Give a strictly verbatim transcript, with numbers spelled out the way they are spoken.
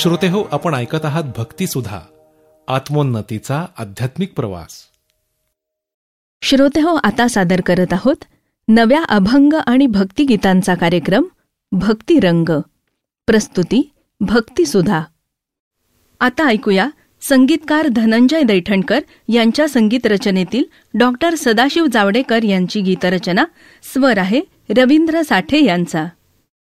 श्रोतेहो, आपण ऐकत आहात भक्तिसुधा, आत्मोन्नतीचा आध्यात्मिक प्रवास. श्रोतेहो, आता सादर करत आहोत नव्या अभंग आणि भक्तिगीतांचा कार्यक्रम भक्तिरंग. प्रस्तुती भक्तिसुधा. आता ऐकूया संगीतकार धनंजय दैठणकर यांच्या संगीत रचनेतील डॉक्टर सदाशिव जावडेकर यांची गीतरचना. स्वर आहे रवींद्र साठे यांचा.